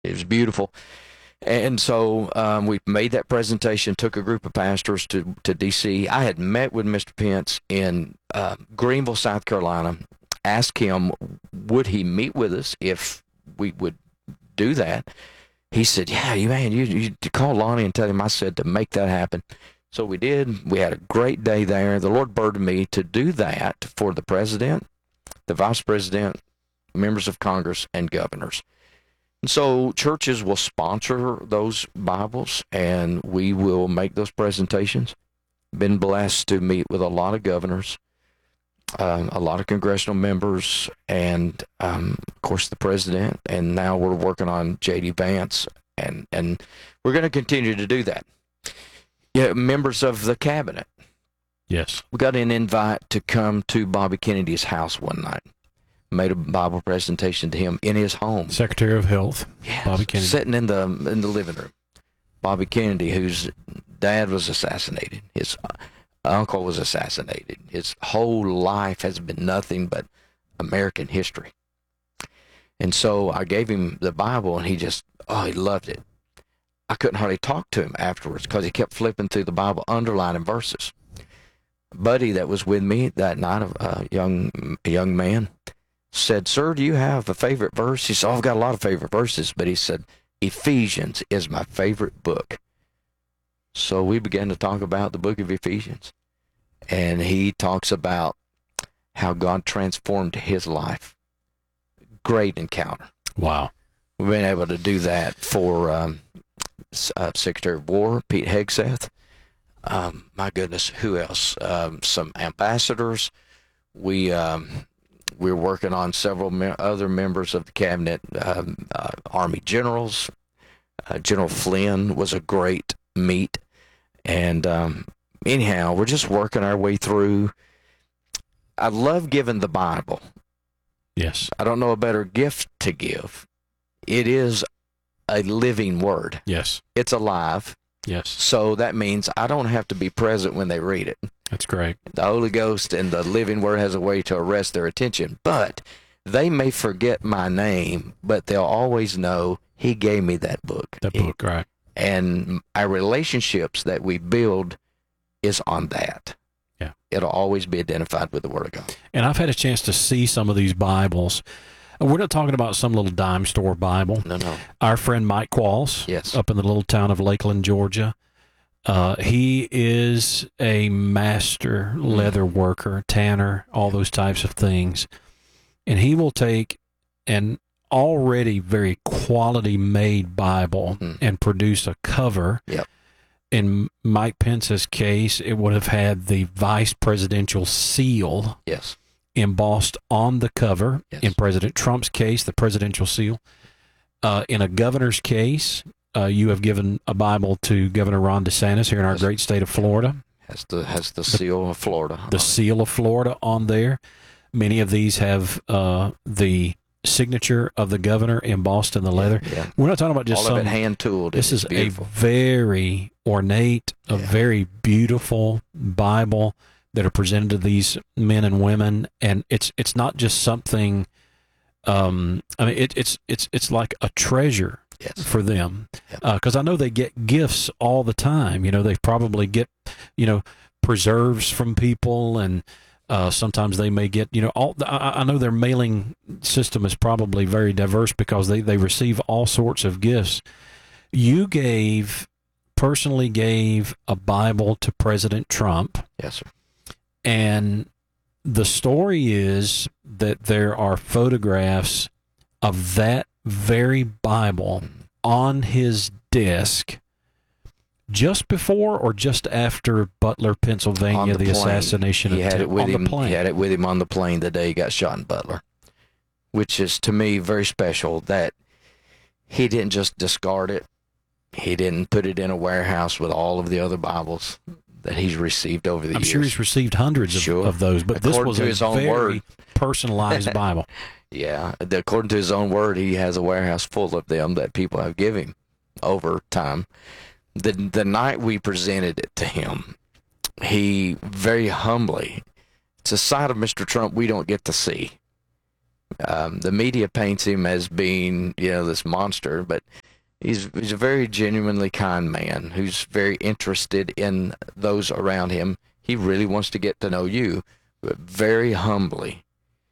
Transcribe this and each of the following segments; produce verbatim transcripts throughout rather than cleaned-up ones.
It was beautiful. And so um, we made that presentation, took a group of pastors to, to D C. I had met with Mister Pence in uh, Greenville, South Carolina, asked him, would he meet with us if we would do that? He said, yeah, you man, you, you call Lonnie and tell him I said to make that happen. So we did. We had a great day there. The Lord burdened me to do that for the president, the vice president, members of Congress, and governors. And so churches will sponsor those Bibles, and we will make those presentations. Been blessed to meet with a lot of governors, uh, a lot of congressional members, and um, of course the president. And now we're working on J D Vance, and and we're going to continue to do that. Yeah, members of the cabinet. Yes, We got an invite to come to Bobby Kennedy's house one night. Made a Bible presentation to him in his home. Secretary of Health, Yes, Bobby Kennedy. sitting in the in the living room. Bobby Kennedy, whose dad was assassinated, his uncle was assassinated. His whole life has been nothing but American history. And so I gave him the Bible, and he just, oh, he loved it. I couldn't hardly talk to him afterwards because he kept flipping through the Bible, underlining verses. Buddy that was with me that night, a young a young man, said, sir, do you have a favorite verse? He said, oh, I've got a lot of favorite verses, but he said, Ephesians is my favorite book. So we began to talk about the book of Ephesians, and he talks about how God transformed his life. Great encounter. Wow. We've been able to do that for um, uh, Secretary of War, Pete Hegseth. Um, my goodness, who else? Um, some ambassadors. We... Um, We're working on several me- other members of the cabinet, um, uh, Army generals. Uh, General Flynn was a great meet. And um, anyhow, we're just working our way through. I love giving the Bible. Yes. I don't know a better gift to give. It is a living word. Yes. It's alive. Yes. So that means I don't have to be present when they read it. That's great. The Holy Ghost and the living word has a way to arrest their attention. But they may forget my name, but they'll always know he gave me that book. That book, right. And our relationships that we build is on that. Yeah. It'll always be identified with the Word of God. And I've had a chance to see some of these Bibles. We're not talking about some little dime store Bible. No, no. Our friend Mike Qualls, Yes. up in the little town of Lakeland, Georgia, uh, he is a master leather worker, tanner, all those types of things. And he will take an already very quality made Bible Mm. and produce a cover. Yep. In Mike Pence's case, it would have had the vice presidential seal Yes. embossed on the cover. Yes. In President Trump's case, the presidential seal. Uh, in a governor's case, uh, you have given a Bible to Governor Ron DeSantis here in our Yes. great state of Florida. Has the has the seal of Florida. The on it. seal of Florida on there. Many of these have uh, the signature of the governor embossed in the leather. Yeah. We're not talking about just All some. of it hand tooled. This is beautiful. a very ornate, a Yeah. very beautiful Bible that are presented to these men and women, and it's it's not just something. Um, I mean, it, it's it's it's like a treasure Yes. for them, Yep. because I know they get gifts all the time. You know, they probably get, you know, preserves from people, and uh, sometimes they may get, you know, all. I, I know their mailing system is probably very diverse because they they receive all sorts of gifts. You gave personally gave a Bible to President Trump. Yes, sir. And the story is that there are photographs of that very Bible on his desk just before or just after Butler, Pennsylvania, On the, the plane. assassination He had attempt it with on him. the plane. He had it with him on the plane the day he got shot in Butler, which is to me very special. That he didn't just discard it. He didn't put it in a warehouse with all of the other Bibles that he's received over the I'm years. sure he's received hundreds of, Sure. of those, but this According was to a his own very word. personalized Bible. Yeah, according to his own word, he has a warehouse full of them that people have given him over time. The the night we presented it to him, he very humbly, it's a side of Mister Trump we don't get to see. Um, the media paints him as being, you know, this monster, but he's he's a very genuinely kind man who's very interested in those around him. He really wants to get to know you, but very humbly.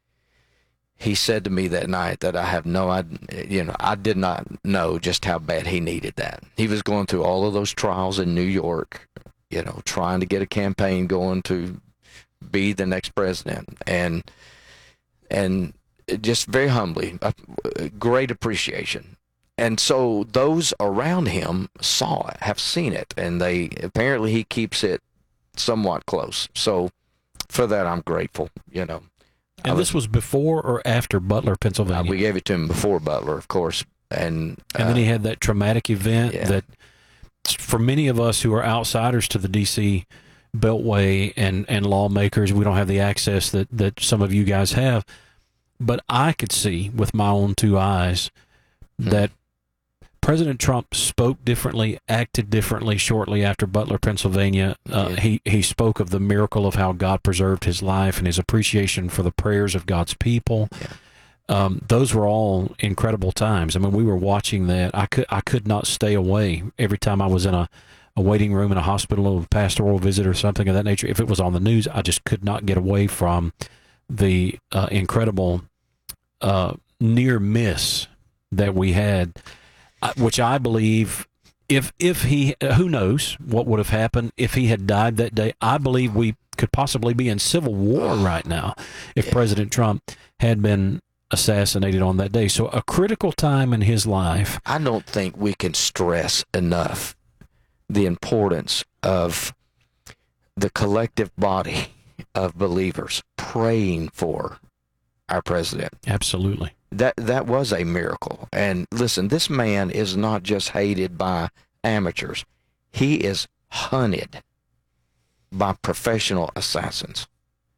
He said to me that night that I have no idea, you know, I did not know just how bad he needed that. He was going through all of those trials in New York, you know, trying to get a campaign going to be the next president. And, and just very humbly, a great appreciation. And so those around him saw it, have seen it, and they, apparently he keeps it somewhat close. So for that, I'm grateful, you know. And was, this was before or after Butler, Pennsylvania? Uh, we gave it to him before Butler, of course. And uh, and then he had that traumatic event yeah. that, for many of us who are outsiders to the D C Beltway and, and lawmakers, we don't have the access that, that some of you guys have. But I could see with my own two eyes hmm. that President Trump spoke differently, acted differently shortly after Butler, Pennsylvania. Uh, yeah. He he spoke of the miracle of how God preserved his life and his appreciation for the prayers of God's people. Yeah. Um, those were all incredible times. I mean, we were watching that. I could I could not stay away every time I was in a, a waiting room in a hospital, a pastoral visit or something of that nature. If it was on the news, I just could not get away from the uh, incredible uh, near miss that we had. Which I believe, if if he, who knows what would have happened if he had died that day. I believe we could possibly be in civil war right now if yeah. President Trump had been assassinated on that day. So a critical time in his life. I don't think we can stress enough the importance of the collective body of believers praying for our president. Absolutely. That that was a miracle. And listen, this man is not just hated by amateurs. He is hunted by professional assassins.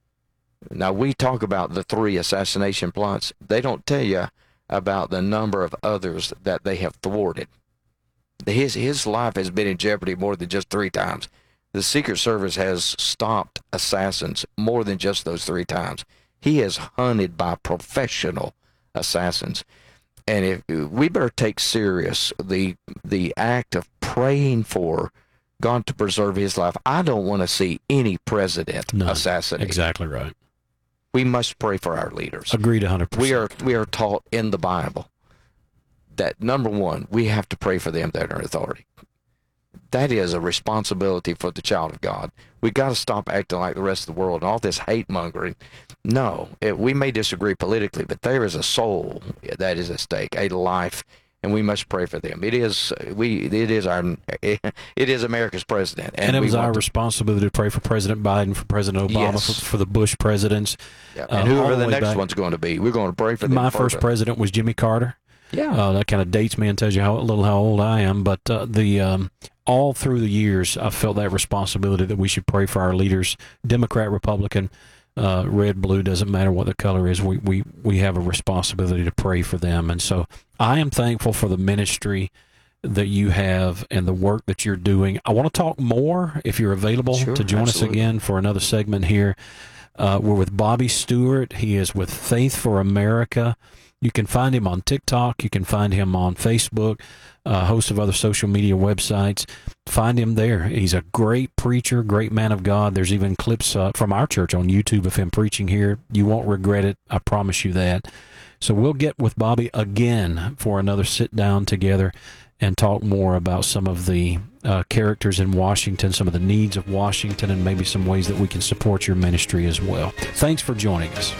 Now, we talk about the three assassination plots. They don't tell you about the number of others that they have thwarted. His, his life has been in jeopardy more than just three times. The Secret Service has stopped assassins more than just those three times. He is hunted by professional assassins. And if we better take serious the the act of praying for God to preserve his life. I don't want to see any president None. assassinated. Exactly right. We must pray for our leaders. Agreed one hundred percent. We are we are taught in the Bible that, number one, we have to pray for them that are in authority. That is a responsibility for the child of God. We got to stop acting like the rest of the world and all this hate mongering. No, it, we may disagree politically, but there is a soul that is at stake, a life, and we must pray for them. It is we. It is our. It is America's president, and, and it was our to, responsibility to pray for President Biden, for President Obama, yes. for, for the Bush presidents, yeah. and uh, whoever the, the next back. one's going to be. We're going to pray for them. My further. first president was Jimmy Carter. Yeah, uh, that kind of dates me and tells you how a little how old I am. But uh, the um, all through the years, I felt that responsibility that we should pray for our leaders, Democrat, Republican, uh, red, blue, doesn't matter what the color is. We we we have a responsibility to pray for them, and so I am thankful for the ministry that you have and the work that you're doing. I want to talk more if you're available sure, to join absolutely. us again for another segment here. Uh, we're with Bobby Stewart. He is with Faith for America. You can find him on TikTok. You can find him on Facebook, a host of other social media websites. Find him there. He's a great preacher, great man of God. There's even clips uh, from our church on YouTube of him preaching here. You won't regret it. I promise you that. So we'll get with Bobby again for another sit down together and talk more about some of the uh, characters in Washington, some of the needs of Washington, and maybe some ways that we can support your ministry as well. Thanks for joining us.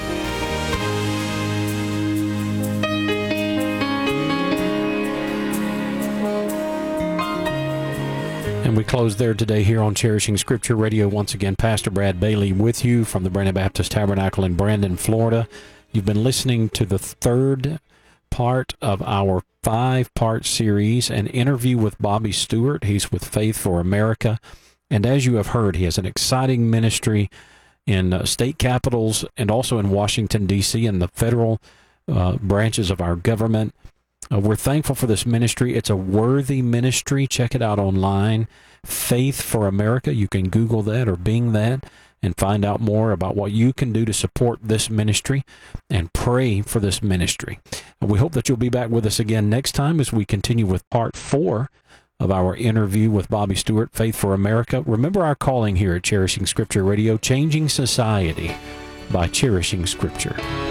And we close there today here on Cherishing Scripture Radio. Once again, Pastor Brad Bailey with you from the Brandon Baptist Tabernacle in Brandon, Florida. You've been listening to the third part of our five-part series, an interview with Bobby Stewart. He's with Faith for America. And as you have heard, he has an exciting ministry in uh, state capitals and also in Washington, D C, and the federal uh, branches of our government. Uh, we're thankful for this ministry. It's a worthy ministry. Check it out online, Faith for America. You can Google that or Bing that, and find out more about what you can do to support this ministry and pray for this ministry. And we hope that you'll be back with us again next time as we continue with part four of our interview with Bobby Stewart, Faith for America. Remember our calling here at Cherishing Scripture Radio, changing society by cherishing Scripture.